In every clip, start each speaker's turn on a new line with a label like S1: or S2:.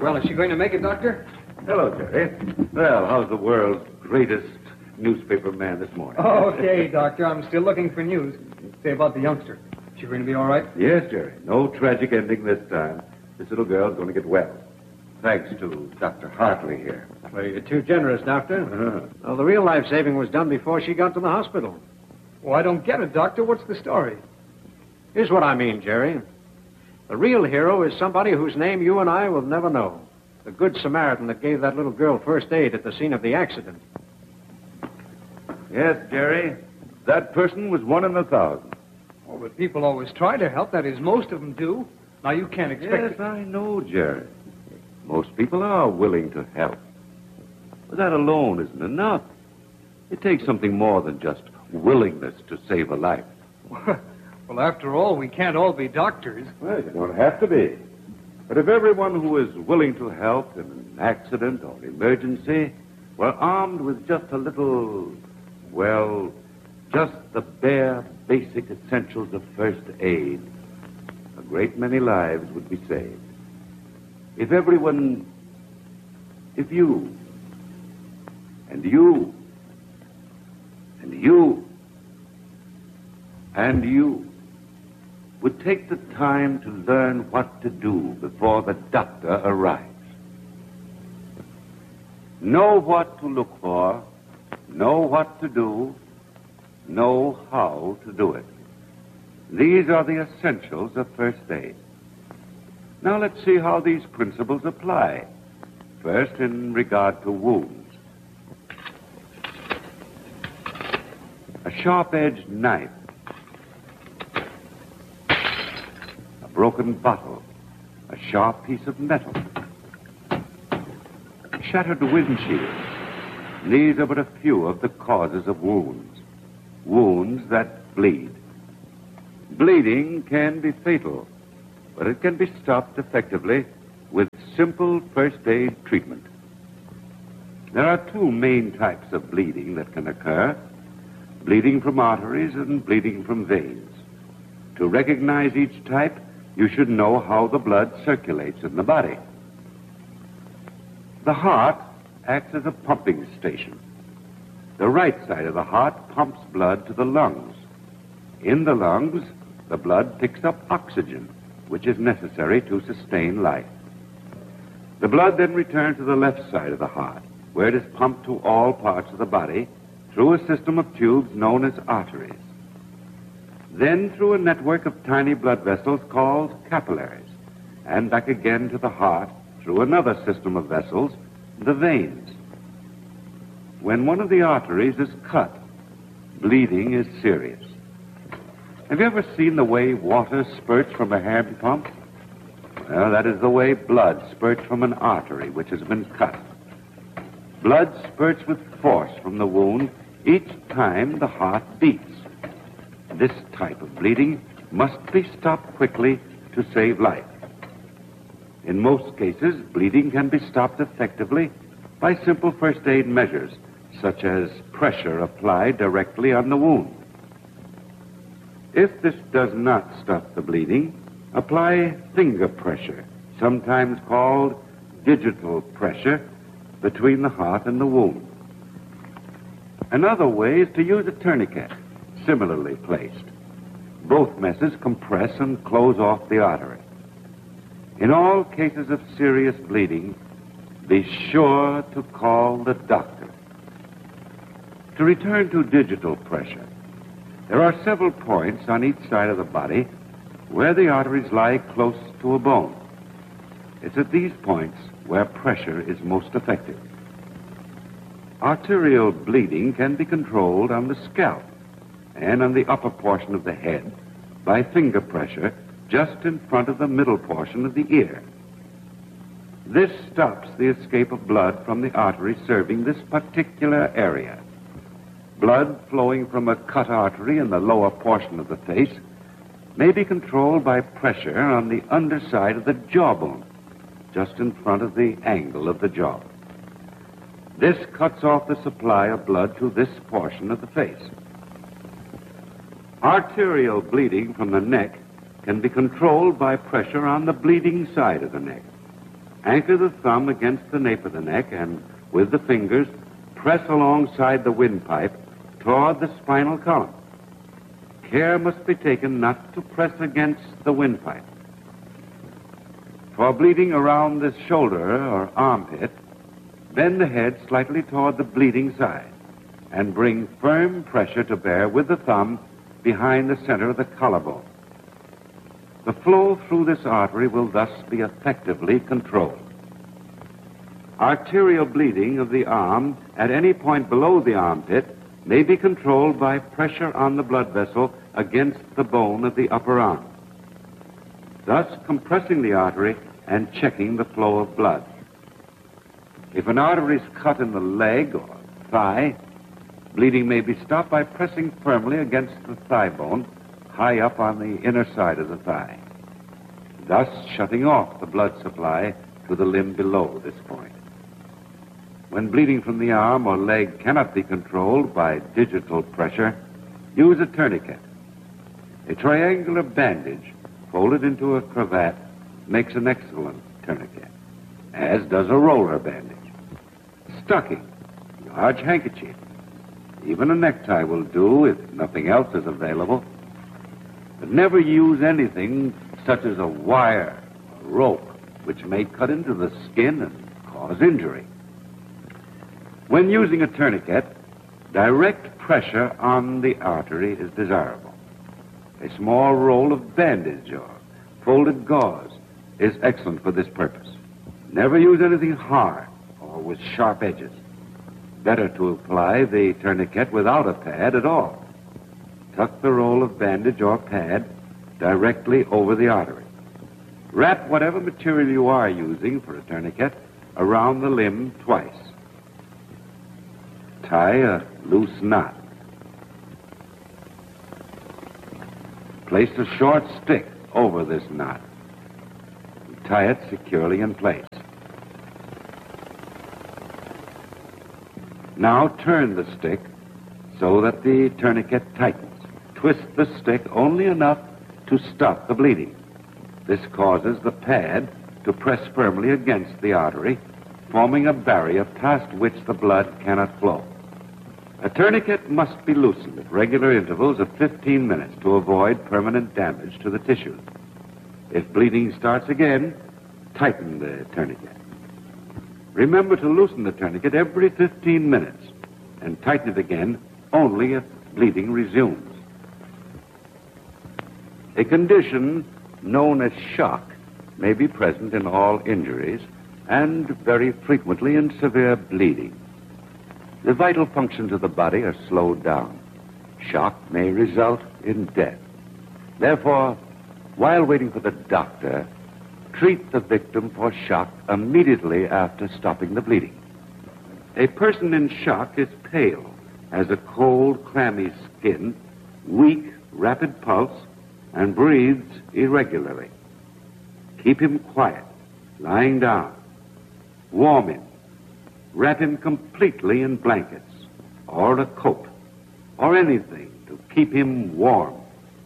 S1: Well, is she going to make it, Doctor?
S2: Hello, Jerry. Well, how's the world's greatest newspaper man this morning?
S1: Oh, okay, Doctor. I'm still looking for news. Say about the youngster. Is she going to be all right?
S2: Yes, Jerry. No tragic ending this time. This little girl's going to get well. Thanks to Dr. Hartley here.
S3: Well, you're too generous, Doctor. Well, the real life-saving was done before she got to the hospital.
S1: Well, I don't get it, Doctor. What's the story?
S3: Here's what I mean, Jerry. The real hero is somebody whose name you and I will never know. The good Samaritan that gave that little girl first aid at the scene of the accident.
S2: Yes, Jerry. That person was one in 1,000.
S1: Oh, but people always try to help. That is, most of them do. Now, you can't expect...
S2: Yes, I know, Jerry. Most people are willing to help. But that alone isn't enough. It takes something more than just willingness to save a life.
S1: Well, after all, we can't all be doctors.
S2: Well, you don't have to be. But if everyone who is willing to help in an accident or emergency were armed with just a little, well, just the bare basic essentials of first aid, a great many lives would be saved. If everyone, if you, and you, and you, and you would take the time to learn what to do before the doctor arrives. Know what to look for, know what to do, know how to do it. These are the essentials of first aid. Now let's see how these principles apply. First, in regard to wounds. A sharp-edged knife, a broken bottle, a sharp piece of metal, a shattered windshield. These are but a few of the causes of wounds. Wounds that bleed. Bleeding can be fatal, but it can be stopped effectively with simple first aid treatment. There are two main types of bleeding that can occur: bleeding from arteries and bleeding from veins. To recognize each type, you should know how the blood circulates in the body. The heart acts as a pumping station. The right side of the heart pumps blood to the lungs. In the lungs, the blood picks up oxygen, which is necessary to sustain life. The blood then returns to the left side of the heart, where it is pumped to all parts of the body through a system of tubes known as arteries. Then through a network of tiny blood vessels called capillaries, and back again to the heart through another system of vessels, the veins. When one of the arteries is cut, bleeding is serious. Have you ever seen the way water spurts from a hand pump? Well, that is the way blood spurts from an artery which has been cut. Blood spurts with force from the wound each time the heart beats. This type of bleeding must be stopped quickly to save life. In most cases, bleeding can be stopped effectively by simple first aid measures, such as pressure applied directly on the wound. If this does not stop the bleeding, apply finger pressure, sometimes called digital pressure, between the heart and the wound. Another way is to use a tourniquet, similarly placed. Both methods compress and close off the artery. In all cases of serious bleeding, be sure to call the doctor. To return to digital pressure, there are several points on each side of the body where the arteries lie close to a bone. It's at these points where pressure is most effective. Arterial bleeding can be controlled on the scalp and on the upper portion of the head by finger pressure just in front of the middle portion of the ear. This stops the escape of blood from the artery serving this particular area. Blood flowing from a cut artery in the lower portion of the face may be controlled by pressure on the underside of the jawbone, just in front of the angle of the jaw. This cuts off the supply of blood to this portion of the face. Arterial bleeding from the neck can be controlled by pressure on the bleeding side of the neck. Anchor the thumb against the nape of the neck and, with the fingers, press alongside the windpipe toward the spinal column. Care must be taken not to press against the windpipe. For bleeding around the shoulder or armpit, bend the head slightly toward the bleeding side and bring firm pressure to bear with the thumb behind the center of the collarbone. The flow through this artery will thus be effectively controlled. Arterial bleeding of the arm at any point below the armpit may be controlled by pressure on the blood vessel against the bone of the upper arm, thus compressing the artery and checking the flow of blood. If an artery is cut in the leg or thigh, bleeding may be stopped by pressing firmly against the thigh bone high up on the inner side of the thigh, thus shutting off the blood supply to the limb below this point. When bleeding from the arm or leg cannot be controlled by digital pressure, use a tourniquet. A triangular bandage folded into a cravat makes an excellent tourniquet, as does a roller bandage. Stocking, large handkerchief, even a necktie will do if nothing else is available. But never use anything such as a wire or rope, which may cut into the skin and cause injury. When using a tourniquet, direct pressure on the artery is desirable. A small roll of bandage or folded gauze is excellent for this purpose. Never use anything hard or with sharp edges. Better to apply the tourniquet without a pad at all. Tuck the roll of bandage or pad directly over the artery. Wrap whatever material you are using for a tourniquet around the limb twice. Tie a loose knot. Place a short stick over this knot. Tie it securely in place. Now turn the stick so that the tourniquet tightens. Twist the stick only enough to stop the bleeding. This causes the pad to press firmly against the artery, forming a barrier past which the blood cannot flow. A tourniquet must be loosened at regular intervals of 15 minutes to avoid permanent damage to the tissues. If bleeding starts again, tighten the tourniquet. Remember to loosen the tourniquet every 15 minutes and tighten it again only if bleeding resumes. A condition known as shock may be present in all injuries and very frequently in severe bleeding. The vital functions of the body are slowed down. Shock may result in death. Therefore, while waiting for the doctor, treat the victim for shock immediately after stopping the bleeding. A person in shock is pale, has a cold, clammy skin, weak, rapid pulse, and breathes irregularly. Keep him quiet, lying down. Warm him. Wrap him completely in blankets or a coat or anything to keep him warm.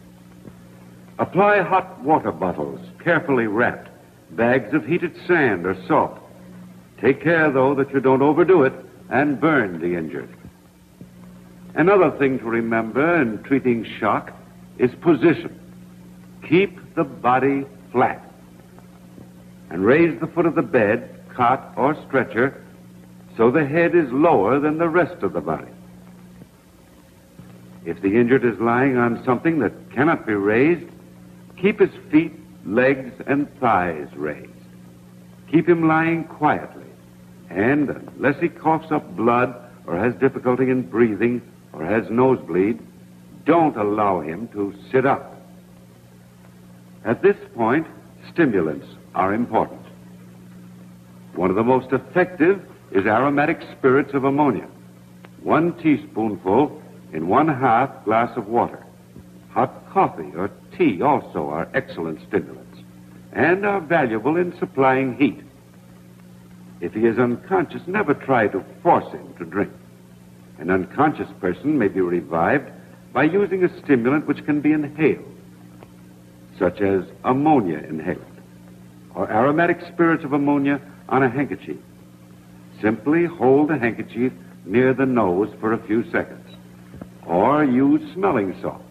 S2: Apply hot water bottles, carefully wrapped, bags of heated sand or salt. Take care, though, that you don't overdo it and burn the injured. Another thing to remember in treating shock is position. Keep the body flat and raise the foot of the bed, cot, or stretcher so the head is lower than the rest of the body. If the injured is lying on something that cannot be raised, keep his feet, legs, and thighs raised. Keep him lying quietly, and unless he coughs up blood or has difficulty in breathing or has nosebleed, don't allow him to sit up. At this point, stimulants are important. One of the most effective is aromatic spirits of ammonia. 1 teaspoonful in 1/2 glass of water. Hot coffee or tea also are excellent stimulants and are valuable in supplying heat. If he is unconscious, never try to force him to drink. An unconscious person may be revived by using a stimulant which can be inhaled, such as ammonia inhalant or aromatic spirits of ammonia on a handkerchief. Simply hold the handkerchief near the nose for a few seconds, or use smelling salts.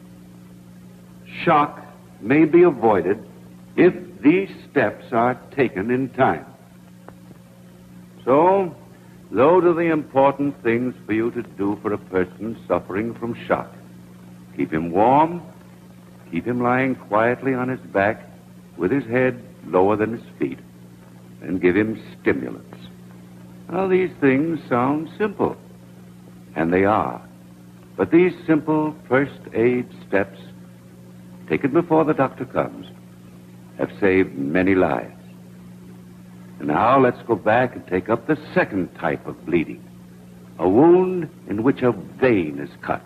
S2: Shock may be avoided if these steps are taken in time. So, those are the important things for you to do for a person suffering from shock. Keep him warm, keep him lying quietly on his back with his head lower than his feet, and give him stimulants. Now, these things sound simple, and they are. But these simple first aid steps, taken before the doctor comes, have saved many lives. And now let's go back and take up the second type of bleeding, a wound in which a vein is cut.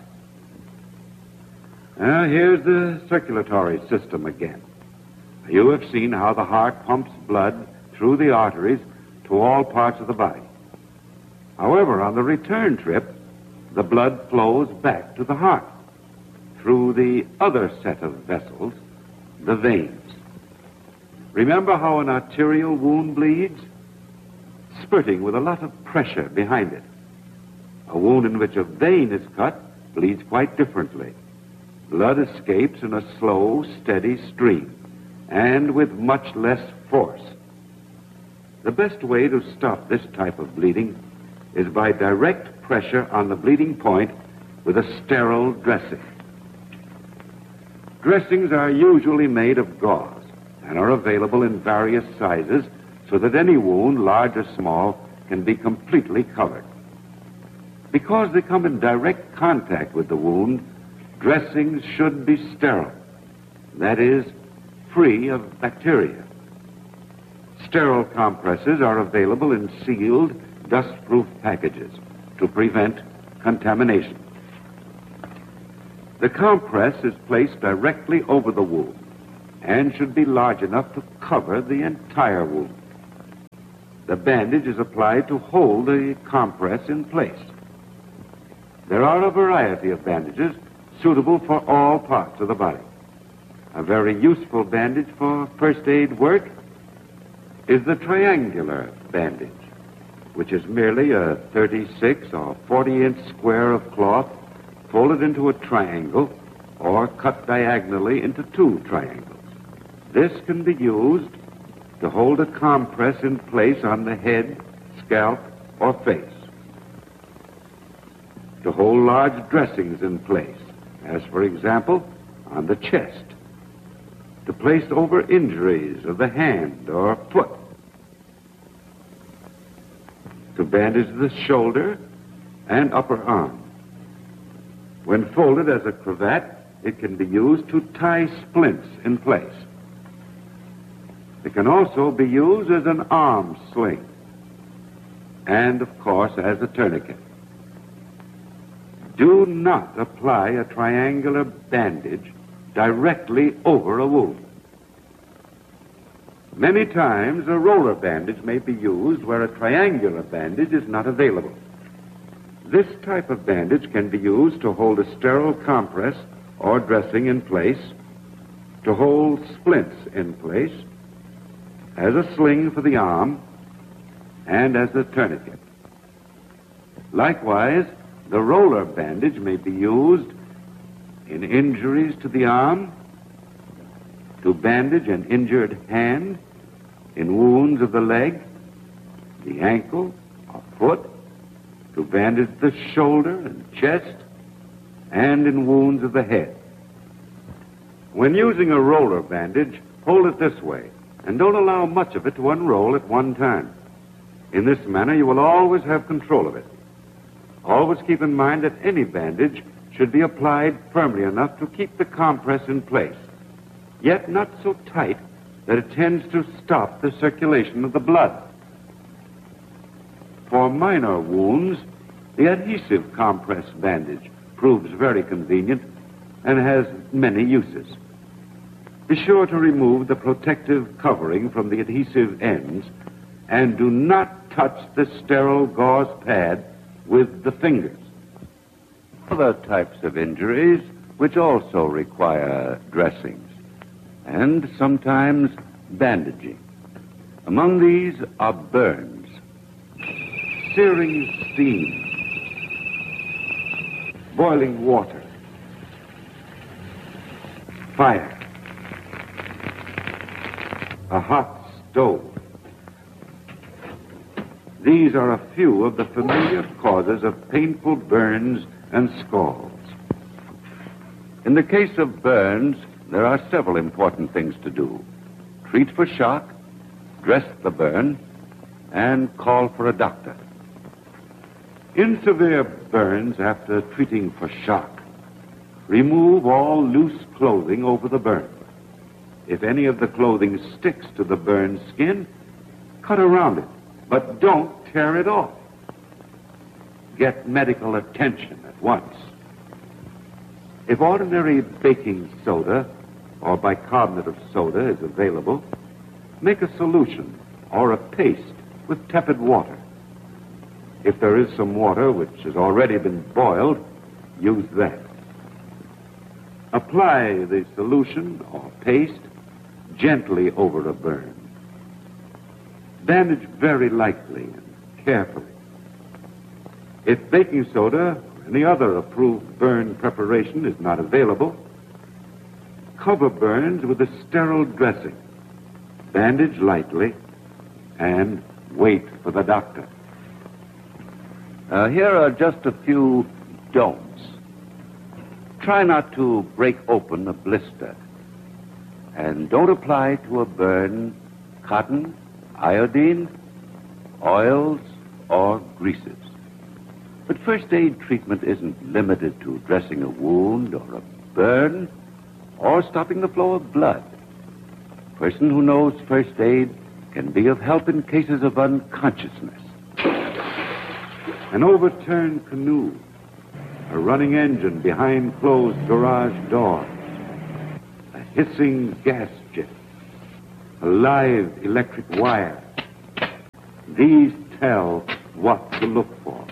S2: Now, here's the circulatory system again. You have seen how the heart pumps blood through the arteries to all parts of the body. However, on the return trip, the blood flows back to the heart through the other set of vessels, the veins. Remember how an arterial wound bleeds? Spurting with a lot of pressure behind it. A wound in which a vein is cut bleeds quite differently. Blood escapes in a slow, steady stream, and with much less force. The best way to stop this type of bleeding is by direct pressure on the bleeding point with a sterile dressing. Dressings are usually made of gauze and are available in various sizes so that any wound, large or small, can be completely covered. Because they come in direct contact with the wound, dressings should be sterile, that is, free of bacteria. Sterile compresses are available in sealed, dust-proof packages to prevent contamination. The compress is placed directly over the wound and should be large enough to cover the entire wound. The bandage is applied to hold the compress in place. There are a variety of bandages suitable for all parts of the body. A very useful bandage for first aid work is the triangular bandage, which is merely a 36 or 40-inch square of cloth folded into a triangle or cut diagonally into two triangles. This can be used to hold a compress in place on the head, scalp, or face. To hold large dressings in place, as for example, on the chest. To place over injuries of the hand or foot. To bandage the shoulder and upper arm. When folded as a cravat, it can be used to tie splints in place. It can also be used as an arm sling, and of course as a tourniquet. Do not apply a triangular bandage directly over a wound. Many times a roller bandage may be used where a triangular bandage is not available. This type of bandage can be used to hold a sterile compress or dressing in place, to hold splints in place, as a sling for the arm, and as a tourniquet. Likewise, the roller bandage may be used in injuries to the arm, to bandage an injured hand, in wounds of the leg, the ankle, or foot, to bandage the shoulder and chest, and in wounds of the head. When using a roller bandage, hold it this way, and don't allow much of it to unroll at one time. In this manner, you will always have control of it. Always keep in mind that any bandage should be applied firmly enough to keep the compress in place, yet not so tight that it tends to stop the circulation of the blood. For minor wounds, the adhesive compress bandage proves very convenient and has many uses. Be sure to remove the protective covering from the adhesive ends and do not touch the sterile gauze pad with the fingers. Other types of injuries which also require dressings and sometimes bandaging Among these are burns, searing steam, boiling water, fire, a hot stove. These are a few of the familiar causes of painful burns and scalds. In the case of burns, there are several important things to do. Treat for shock, dress the burn, and call for a doctor. In severe burns, after treating for shock, remove all loose clothing over the burn. If any of the clothing sticks to the burned skin, cut around it, but don't tear it off. Get medical attention at once. If ordinary baking soda or bicarbonate of soda is available, make a solution or a paste with tepid water. If there is some water which has already been boiled, use that. Apply the solution or paste gently over a burn. Bandage very lightly and carefully. If baking soda or any other approved burn preparation is not available, cover burns with a sterile dressing. Bandage lightly and wait for the doctor.
S4: Here are just a few don'ts. Try not to break open a blister. And don't apply to a burn cotton, iodine, oils, or greases. But first aid treatment isn't limited to dressing a wound or a burn or stopping the flow of blood. A person who knows first aid can be of help in cases of unconsciousness.
S2: An overturned canoe, a running engine behind closed garage doors, a hissing gas jet, a live electric wire. These tell what to look for.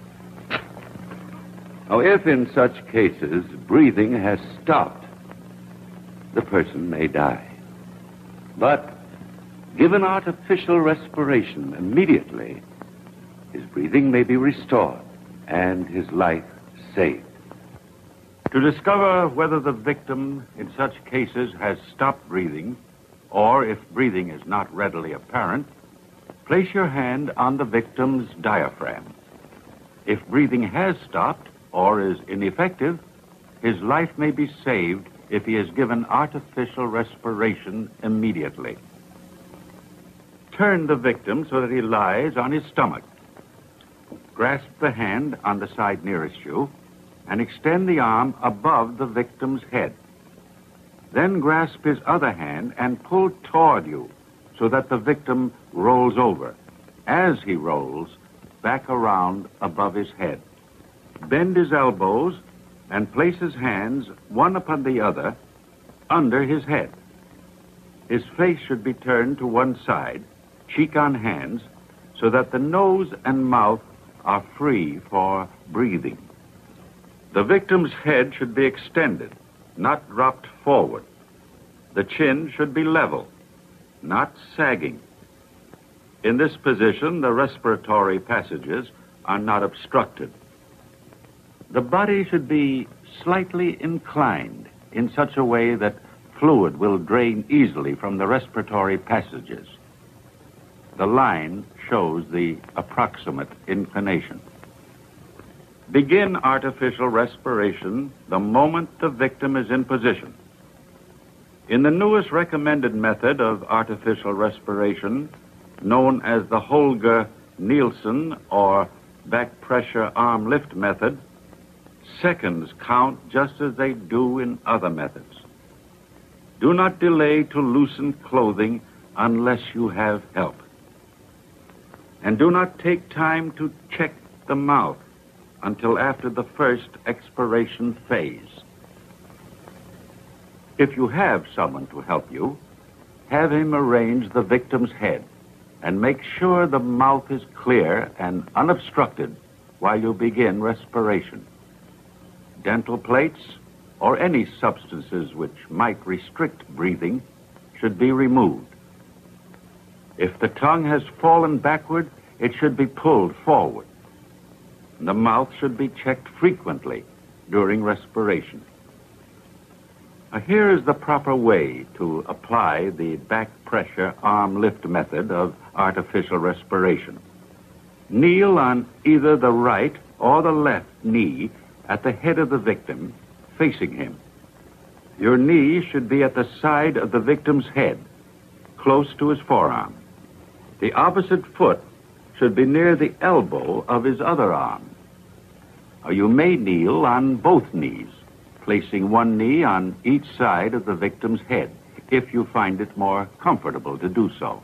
S4: Now, if in such cases breathing has stopped, the person may die. But given artificial respiration immediately, his breathing may be restored and his life saved.
S2: To discover whether the victim in such cases has stopped breathing, or if breathing is not readily apparent, place your hand on the victim's diaphragm. If breathing has stopped or is ineffective, his life may be saved if he is given artificial respiration immediately. Turn the victim so that he lies on his stomach. Grasp the hand on the side nearest you and extend the arm above the victim's head. Then grasp his other hand and pull toward you so that the victim rolls over. As he rolls, back around above his head. Bend his elbows and place his hands, one upon the other, under his head. His face should be turned to one side, cheek on hands, so that the nose and mouth are free for breathing. The victim's head should be extended, not dropped forward. The chin should be level, not sagging. In this position, the respiratory passages are not obstructed. The body should be slightly inclined in such a way that fluid will drain easily from the respiratory passages. The line shows the approximate inclination. Begin artificial respiration the moment the victim is in position. In the newest recommended method of artificial respiration, known as the Holger-Nielsen or back pressure arm lift method, seconds count just as they do in other methods. Do not delay to loosen clothing unless you have help. And do not take time to check the mouth until after the first expiration phase. If you have someone to help you, have him arrange the victim's head and make sure the mouth is clear and unobstructed while you begin respiration. Dental plates or any substances which might restrict breathing should be removed.
S4: If the tongue has fallen backward, it should be pulled forward. The mouth should be checked frequently during respiration. Here is the proper way to apply the back pressure arm lift method of artificial respiration. Kneel on either the right or the left knee at the head of the victim, facing him. Your knee should be at the side of the victim's head, close to his forearm. The opposite foot should be near the elbow of his other arm. You may kneel on both knees, placing one knee on each side of the victim's head, if you find it more comfortable to do so.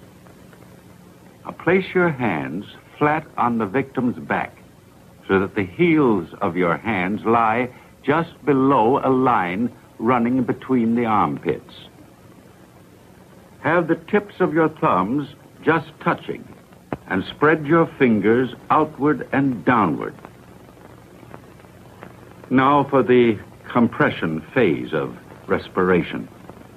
S4: Place your hands flat on the victim's back, so that the heels of your hands lie just below a line running between the armpits. Have the tips of your thumbs just touching, and spread your fingers outward and downward. Now for the compression phase of respiration.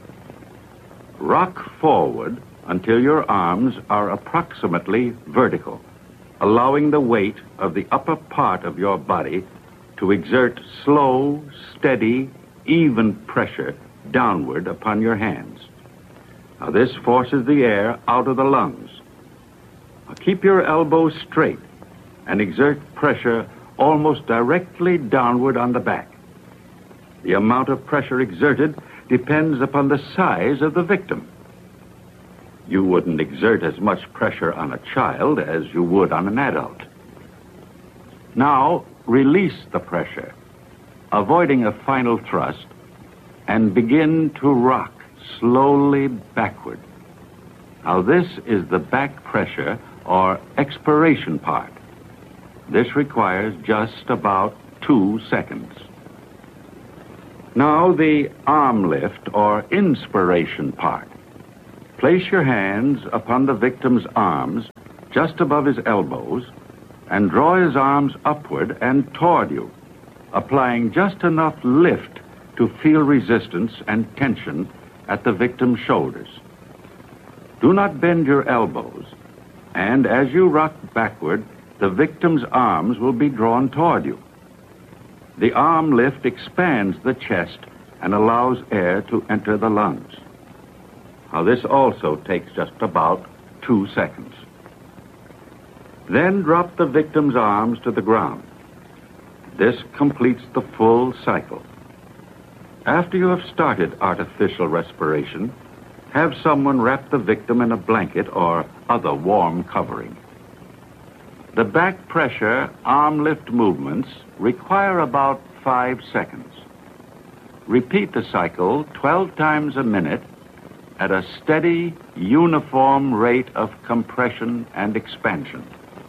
S4: Rock forward until your arms are approximately vertical, allowing the weight of the upper part of your body to exert slow, steady, even pressure downward upon your hands. Now this forces the air out of the lungs. Now keep your elbows straight and exert pressure almost directly downward on the back. The amount of pressure exerted depends upon the size of the victim. You wouldn't exert as much pressure on a child as you would on an adult. Now, release the pressure, avoiding a final thrust, and begin to rock slowly backward. Now, this is the back pressure or expiration part. This requires just about 2 seconds. Now, the arm lift or inspiration part. Place your hands upon the victim's arms just above his elbows and draw his arms upward and toward you, applying just enough lift to feel resistance and tension at the victim's shoulders. Do not bend your elbows, and as you rock backward, the victim's arms will be drawn toward you. The arm lift expands the chest and allows air to enter the lungs. Now, this also takes just about 2 seconds. Then drop the victim's arms to the ground. This completes the full cycle. After you have started artificial respiration, have someone wrap the victim in a blanket or other warm covering. The back pressure arm lift movements require about 5 seconds. Repeat the cycle 12 times a minute at a steady, uniform rate of compression and expansion.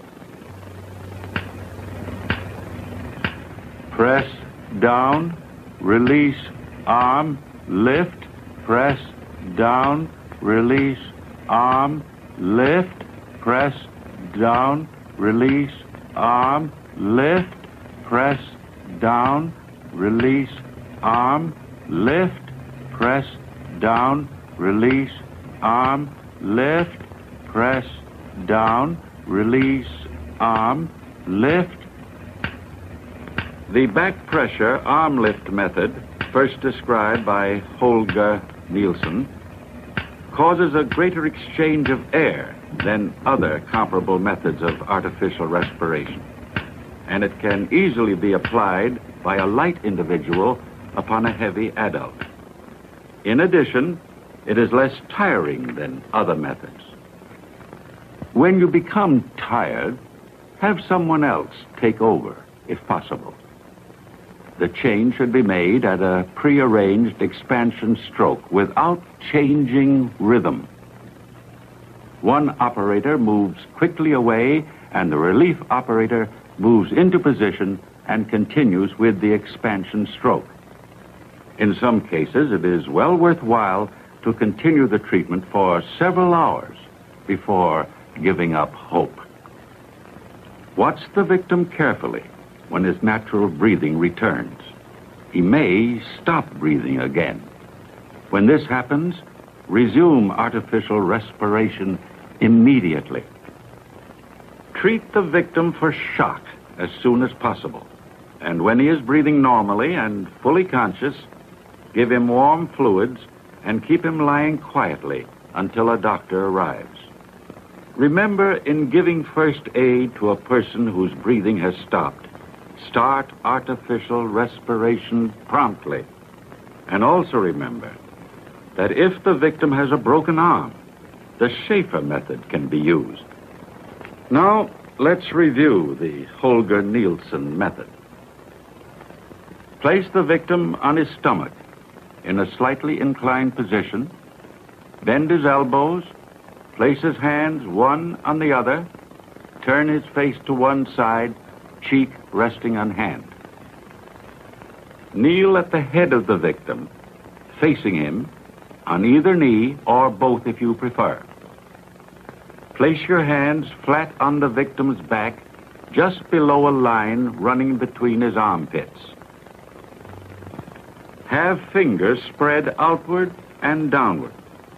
S4: Press down, release arm, lift, press down, release arm, lift, press down, release arm, lift, press down, release arm, lift, press down, release arm, lift, press down, release arm, lift. The back pressure arm lift method, first described by Holger Nielsen, causes a greater exchange of air than other comparable methods of artificial respiration, and it can easily be applied by a light individual upon a heavy adult. In addition, it is less tiring than other methods. When you become tired, have someone else take over, if possible. The change should be made at a prearranged expansion stroke without changing rhythm. One operator moves quickly away, and the relief operator moves into position and continues with the expansion stroke. In some cases, it is well worthwhile to continue the treatment for several hours before giving up hope. Watch the victim carefully when his natural breathing returns. He may stop breathing again. When this happens, resume artificial respiration
S5: immediately. Treat the victim for shock as soon as possible. And when he is breathing normally and fully conscious, give him warm fluids and keep him lying quietly until a doctor arrives. Remember, in giving first aid to a person whose breathing has stopped, start artificial respiration promptly. And also remember that if the victim has a broken arm, the Schaefer method can be used. Now, let's review the Holger-Nielsen method. Place the victim on his stomach in a slightly inclined position, bend his elbows, place his hands one on the other, turn his face to one side, cheek resting on hand. Kneel at the head of the victim, facing him, on either knee or both if you prefer. Place your hands flat on the victim's back, just below a line running between his armpits. Have fingers spread outward and downward.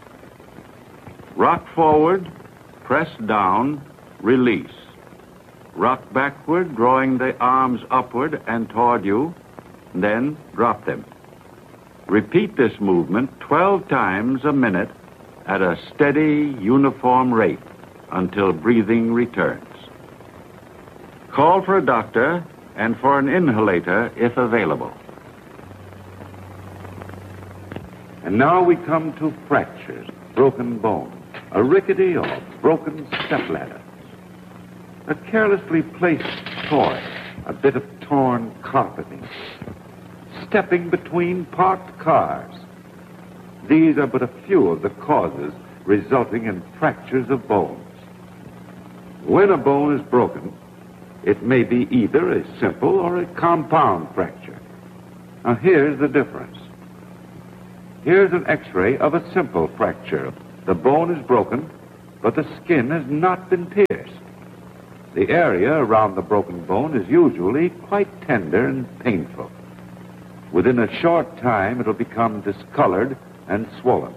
S5: Rock forward, press down, release. Rock backward, drawing the arms upward and toward you, then drop them. Repeat this movement 12 times a minute at a steady, uniform rate until breathing returns. Call for a doctor and for an inhalator if available.
S2: And now we come to fractures, broken bones, a rickety or broken stepladder, a carelessly placed toy, a bit of torn carpeting, stepping between parked cars. These are but a few of the causes resulting in fractures of bones. When a bone is broken, it may be either a simple or a compound fracture. Now here's the difference. Here's an X-ray of a simple fracture. The bone is broken, but the skin has not been pierced. The area around the broken bone is usually quite tender and painful. Within a short time, it'll become discolored and swollen.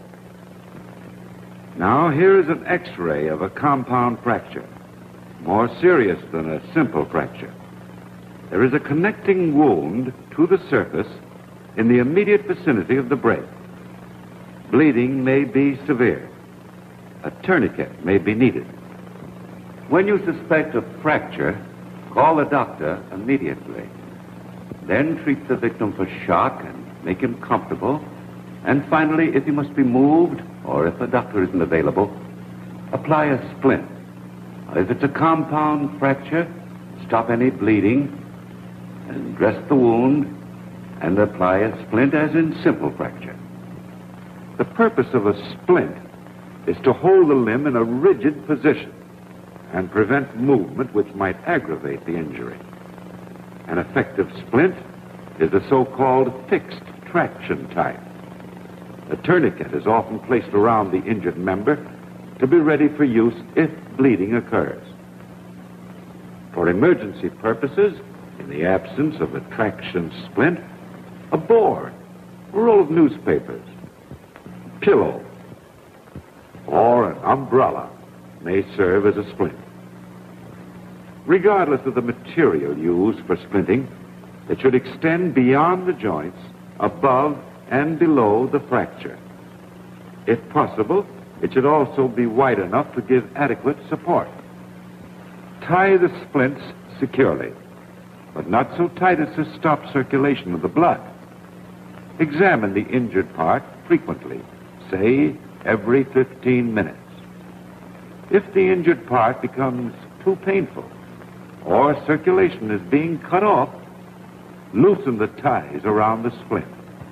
S2: Now, here's an X-ray of a compound fracture, more serious than a simple fracture. There is a connecting wound to the surface in the immediate vicinity of the break. Bleeding may be severe. A tourniquet may be needed. When you suspect a fracture, call the doctor immediately. Then treat the victim for shock and make him comfortable. And finally, if he must be moved, or if a doctor isn't available, apply a splint. If it's a compound fracture, stop any bleeding and dress the wound and apply a splint as in simple fracture. The purpose of a splint is to hold the limb in a rigid position and prevent movement which might aggravate the injury. An effective splint is the so-called fixed traction type. A tourniquet is often placed around the injured member to be ready for use if bleeding occurs. For emergency purposes, in the absence of a traction splint, a board, a roll of newspapers, pillow, or an umbrella may serve as a splint. Regardless of the material used for splinting, it should extend beyond the joints, above and below the fracture. If possible, it should also be wide enough to give adequate support. Tie the splints securely, but not so tight as to stop circulation of the blood. Examine the injured part frequently, say every 15 minutes. If the injured part becomes too painful or circulation is being cut off, loosen the ties around the splint.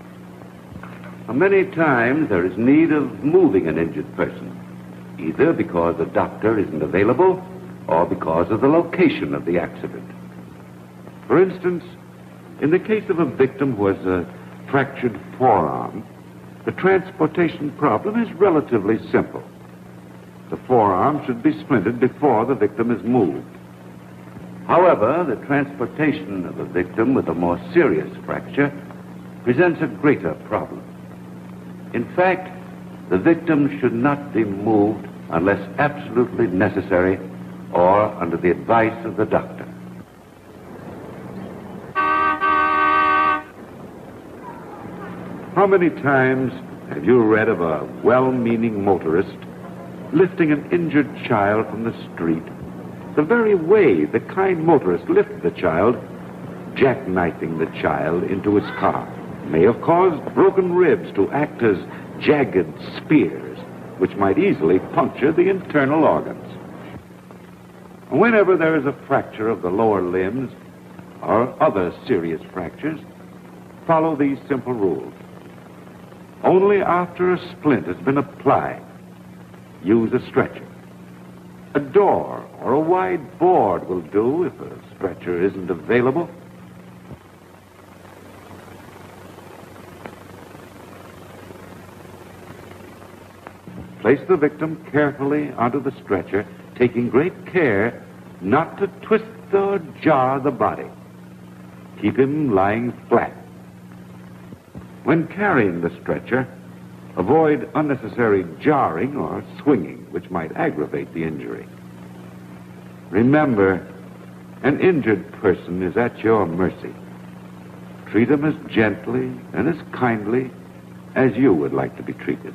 S2: Many times there is need of moving an injured person, either because the doctor isn't available or because of the location of the accident. For instance, in the case of a victim who has a fractured forearm, the transportation problem is relatively simple. The forearm should be splinted before the victim is moved. However, the transportation of a victim with a more serious fracture presents a greater problem. In fact, the victim should not be moved
S4: unless absolutely necessary or under the advice of the doctor.
S2: How many times have you read of a well-meaning motorist lifting an injured child from the street? The very way the kind motorist lifted the child, jackknifing the child into his car, may have caused broken ribs to act as jagged spears, which might easily puncture the internal organs. Whenever there is a fracture of the lower limbs or other serious fractures, follow these simple rules. Only after a splint has been applied, use a stretcher. A door or a wide board will do if a stretcher isn't available. Place the victim carefully onto the stretcher, taking great care not to twist or jar the body. Keep him lying flat. When carrying the stretcher, avoid unnecessary jarring or swinging, which might aggravate the injury. Remember, an injured person is at your mercy. Treat him as gently and as kindly as you would like to be treated.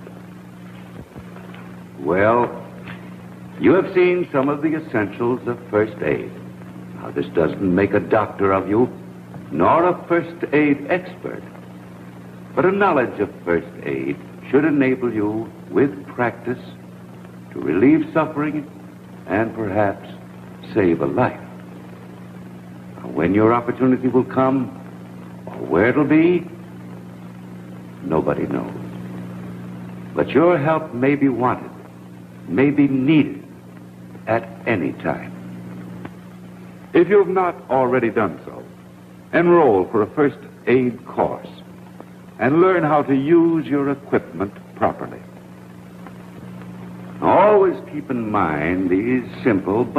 S4: Well, you have seen some of the essentials of first aid. Now, this doesn't make a doctor of you, nor a first aid expert. But a knowledge of first aid should enable you, with practice, to relieve suffering and perhaps save a life. Now, when your opportunity will come, or where it'll be, nobody knows. But your help may be wanted, may be needed at any time.
S2: If you have not already done so, enroll for a first aid course and learn how to use your equipment properly.
S4: Always keep in mind these simple